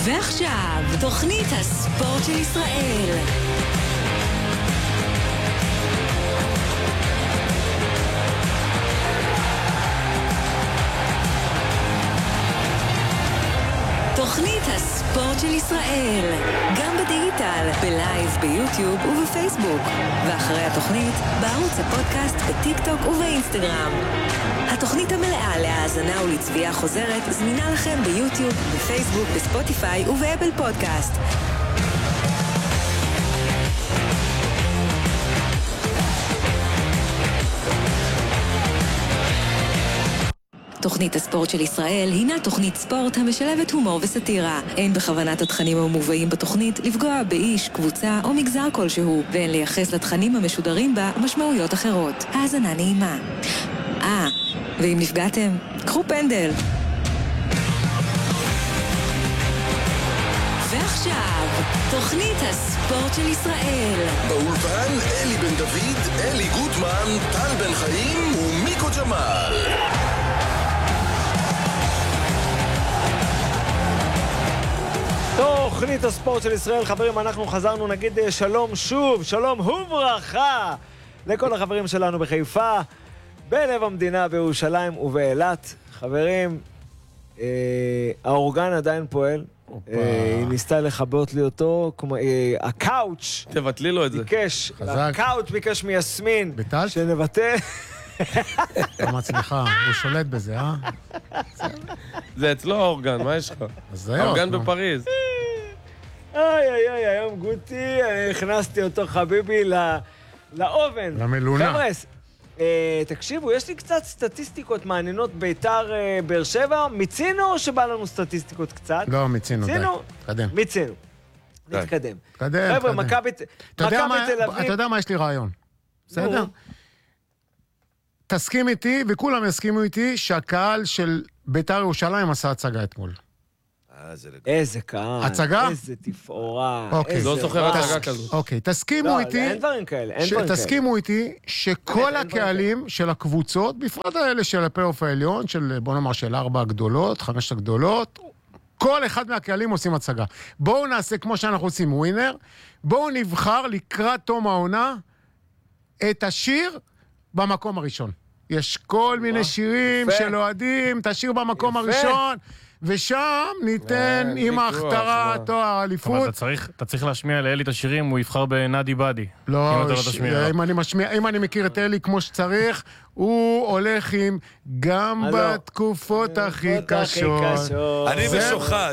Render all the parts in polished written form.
ועכשיו, תוכנית הספורט של ישראל. תוכנית הספורט של ישראל, גם בדיגיטל, בלייב, ביוטיוב ובפייסבוק. ואחרי התוכנית, בערוץ הפודקאסט, בטיק טוק ובאינסטגרם. התוכנית המלאה להאזנה ולצביעה חוזרת זמינה לכם ביוטיוב, בפייסבוק, בספוטיפיי ובאפל פודקאסט. תוכנית הספורט של ישראל הינה תוכנית ספורט המשלבת הומור וסטירה. אין בכוונת התכנים המובאים בתוכנית לפגוע באיש, קבוצה או מגזר כלשהו, ואין לייחס לתכנים המשודרים בה משמעויות אחרות. האזנה נעימה. ואם נפגעתם, קחו פנדל. ועכשיו, תוכנית הספורט של ישראל. באולפן אלי בן דוד, אלי גוטמן, טל בן חיים ומיקו ג'מאל. תוכנית הספורט של ישראל, חברים, אנחנו חזרנו, נגיד שלום שוב, שלום וברכה לכל החברים שלנו בחיפה, בלב המדינה, בירושלים ובאילת. חברים, האורגן עדיין פועל, היא ניסתה לחבות לי אותו, הקאוץ' תבטלי לו את זה. ביקש, הקאוץ' ביקש מיסמין, ביטלת? שנבטא. לא מצליחה, הוא שולט בזה, אה? זה אצלו האורגן, מה יש לך? האורגן בפריז. איי, היום גוטי, הכנסתי אותו חביבי לאובן. למלונה. חבר'ס, תקשיבו, יש לי קצת סטטיסטיקות מעניינות ביתר באר שבע. מיצינו או שבא לנו סטטיסטיקות קצת? לא, מיצינו, די. תקדם. מיצינו. נתקדם. תקדם. חבר'ה, מכבי תל אביב. אתה יודע מה יש לי רעיון? בסדר? תסכים איתי, וכולם יסכימו איתי, שהקהל של ביתר ירושלים עשה הצגה אתמול. איזה קהל, הצגה? איזה תפאורה. לא זוכר הצגה כזאת. אוקיי, תסכימו איתי. אין דברים כאלה. תסכימו איתי שכל הקהלים של הקבוצות, בפרט האלה של הפלייאוף העליון, של בוא נאמר של 4 הגדולות, 5 הגדולות, כל אחד מהקהלים עושים הצגה. בואו נעשה כמו שאנחנו עושים ווינר, בואו נבחר לקראת תום העונה את השיר במקום הראשון. יש כל מיני שירים של אוהדים, את השיר במקום הראשון, ושם ניתן עם ההכתרה תואר אליפות. אבל אתה צריך להשמיע לאלי את השירים, הוא יבחר בנדי בדי. לא, אם אני מכיר את אלי כמו שצריך, הוא הולך עם גם בתקופות הכי קשות. אני משוחד.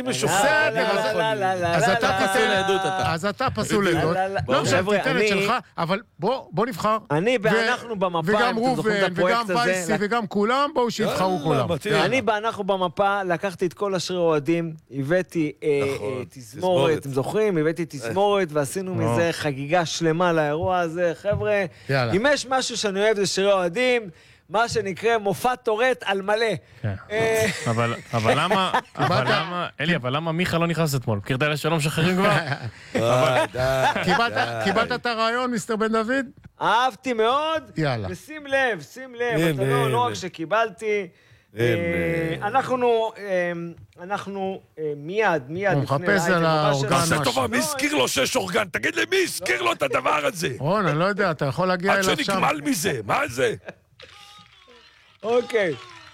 אז אתה פסול עדות. לא משנה, תיתן את שלך, אבל בוא נבחר. אני ואנחנו במפה, וגם רובן, וגם וייסי, וגם כולם, בואו שיבחרו כולם. אני ואנחנו במפה, לקחתי את כל השרי אוהדים, הבאתי תזמורת, אתם זוכרים? הבאתי תזמורת, ועשינו מזה חגיגה שלמה לאירוע הזה. חבר'ה, אם יש משהו שאני אוהב זה שרי אוהדים, מה שנקרא מופע טורט על מלא. אבל למה מיכה לא נכנס אתמול? קראת אלה שלום שחררים כבר? קיבלת את הרעיון, מיסטר בן דוד? אהבתי מאוד. יאללה. ושים לב, אתה לא רק שקיבלתי. אנחנו מיד הוא מחפש על האורגן עשה טובה, מי הזכיר לו שיש אורגן? תגיד לי, מי הזכיר לו את הדבר הזה? רון, אני לא יודע, אתה יכול להגיע אליו שם. עד שנגמל מזה, מה זה? אוקיי.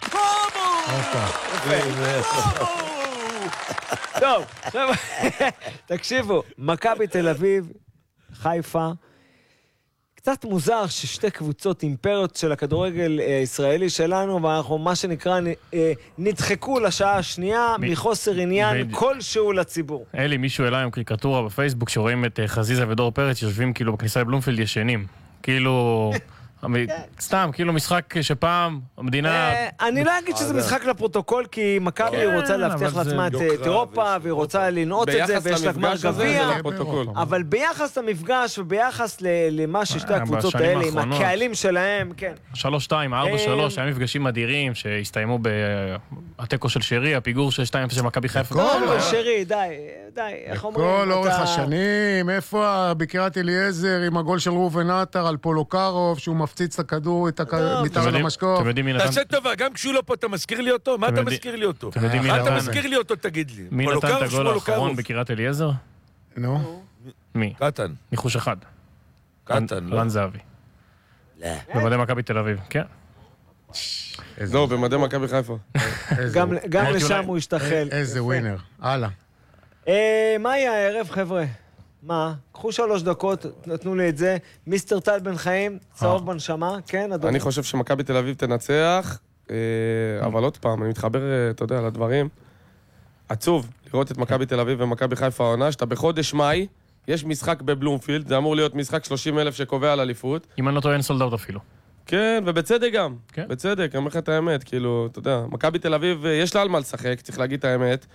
טוב, תקשיבו, מכבי תל אביב, חיפה, קצת מוזר ששתי קבוצות אימפריות של הכדורגל הישראלי שלנו, ואנחנו מה שנקרא נדחקו לשעה השנייה מחוסר עניין כלשהו לציבור. אלי, מישהו אליי עם קריקטורה בפייסבוק שרואים את חזיזה ודור פרץ שיושבים כאילו בכניסה לבלומפילד ישנים. כאילו... סתם, כאילו משחק שפעם המדינה... אני לא אגיד שזה משחק לפרוטוקול, כי מכבי רוצה להבטיח לעצמה את אירופה, והיא רוצה לנעוץ את זה, ויש לה גמר גביע, אבל ביחס למפגש וביחס למה ששתי הקבוצות האלה, עם הקהלים שלהם, כן. 3-2, 4-3, היה מפגשים אדירים שהסתיימו בהתיקו של שרי, הפיגור של 2-0 של מכבי חיפה. כל שרי, די, איך אומרים? כל אורך השנים, איפה בקריית אליעזר עם הגול של רובן עטר על פולוקרוב, שהוא מפציץ את הכדור, מתחת למשקוף. אתם יודעים מי נתן... תעשה טובה, גם כשהוא לא פה אתה מזכיר לי אותו? מה אתה מזכיר לי אותו? מה אתה מזכיר לי אותו, תגיד לי? מי נתן את הגול האחרון בקריית אליעזר? נו. מי? קטן. ניחוש אחד. קטן, לא? רן זהבי. במדי מכבי תל אביב, כן. זהו, במדי מכבי חיפה. גם לשם הוא השתחל. איזה ווינר. הלאה. מה יהיה הערב, חבר'ה? מה? קחו 3 דקות, נתנו לי את זה. מיסטר טל בן חיים, צהוב בנשמה, כן, אדוני? אני חושב שמכבי תל אביב תנצח, אבל עוד פעם, אני מתחבר, אתה יודע, לדברים. עצוב לראות את מכבי תל אביב ומכבי חיפה העונה, שאתה בחודש מאי, יש משחק בבלומפילד, זה אמור להיות משחק 30,000 שקובע על אליפות. אם אני לא טועה, אין סולד אאוט אפילו. כן, ובצדק גם. כן. בצדק, אני אומר לך את האמת, כאילו, אתה יודע, מכבי תל אביב, יש לה על מה לשחק, צריך להגיד את האמת.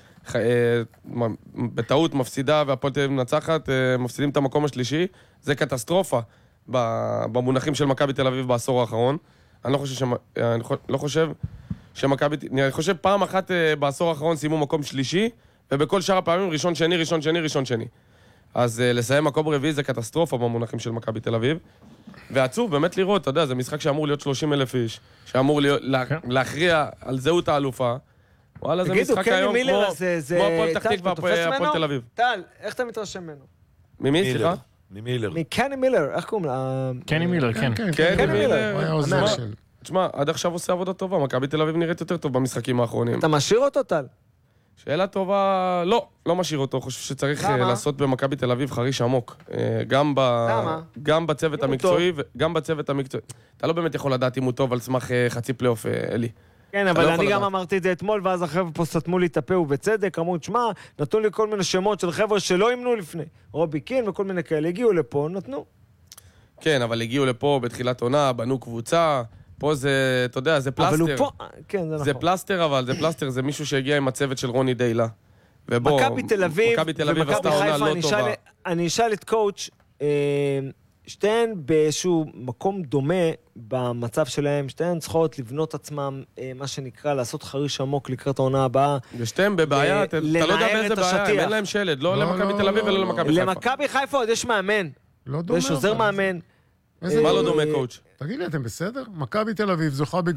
בטעות מפסידה והפועל תל אביב מנצחת, מפסידים את המקום השלישי, זה קטסטרופה במונחים של מכבי תל אביב בעשור האחרון. אני לא חושב שמכבי... אני חושב פעם אחת בעשור האחרון סיימו מקום שלישי, ובכל שאר הפעמים ראשון שני, ראשון שני, ראשון שני. אז לסיים מקום רביעי זה קטסטרופה במונחים של מכבי תל אביב. ועצוב באמת לראות, אתה יודע, זה משחק שאמור להיות 30,000 איש, שאמור להכריע על זהות האלופה. וואלה, זה משחק היום כמו הפועל פתח תקווה והפועל תל אביב. טל, איך אתה מתרשם ממנו? ממי, סליחה? ממילר. מקני מילר, איך קוראים לה? קני מילר, כן. קני מילר. הוא היה עוזר של... תשמע, עד עכשיו עושה עבודה טובה, מכבי תל אביב נראית יותר טוב במשחקים האחרונים. אתה משאיר אותו, טל? שאלה טובה, לא משאיר אותו, חושב שצריך לעשות במכבי תל אביב חריש עמוק. גם בצוות המקצועי, וגם בצוות המקצועי. אתה לא באמת יכול לדעת אם הוא טוב על סמך חצי פלייאוף, אלי. כן, אבל אני גם אמרתי את זה אתמול, ואז החבר'ה פה סתמו לי את הפה ובצדק, אמרו, תשמע, נתנו לי כל מיני שמות של חבר'ה שלא ימנו לפני. רובי קין וכל מיני כאלה, הגיעו לפה, נתנו. כן, אבל הגיעו לפה בתחילת עונה, בנו קבוצה, פה זה, אתה יודע, זה פלסטר. אבל הוא פה, כן, זה נכון. זה פלסטר, אבל זה פלסטר, זה מישהו שהגיע עם הצוות של רוני דיילה. ובוא, מכבי תל אביב עשתה עונה לא טובה. אני אשאל את קואוץ', שתיהן באיזשהו מקום דומה במצב שלהם, שתיהן צריכות לבנות עצמם, מה שנקרא, לעשות חריש עמוק לקראת העונה הבאה. ושתיהן בבעיה, אתה לא יודע באיזה בעיה, אין להם שלד, לא למכבי תל אביב ולא למכבי חיפה. למכבי חיפה עוד יש מאמן. לא דומה. יש עוזר מאמן. מה לא דומה, קואוץ'? תגיד לי, אתם בסדר? מכבי תל אביב זוכה